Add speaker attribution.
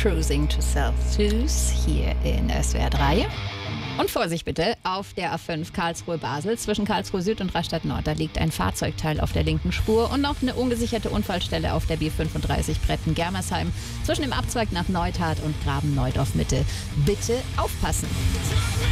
Speaker 1: Cruising to Celsius hier in SWR 3. Und Vorsicht bitte, auf der A5 Karlsruhe-Basel zwischen Karlsruhe Süd und Rastatt Nord, da liegt ein Fahrzeugteil auf der linken Spur und noch eine ungesicherte Unfallstelle auf der B35 Bretten-Germersheim zwischen dem Abzweig nach Neustadt und Graben-Neudorf Mitte. Bitte aufpassen!